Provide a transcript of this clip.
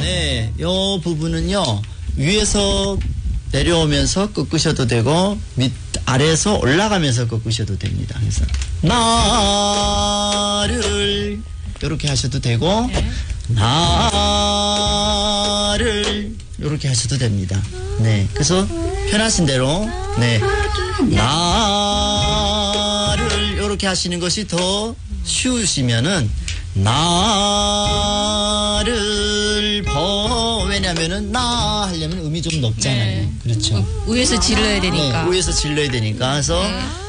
네, 요 부분은요, 위에서 내려오면서 꺾으셔도 되고, 아래에서 올라가면서 꺾으셔도 됩니다. 그래서, 나를, 이렇게 하셔도 되고, 네. 나를, 이렇게 하셔도 됩니다. 네. 그래서 편하신 대로, 네. 나를, 이렇게 하시는 것이 더 쉬우시면은, 나를 왜냐면은 나 하려면 음이 좀 높잖아요. 네. 그렇죠. 위에서 질러야 되니까. 네, 위에서 질러야 되니까. 그래서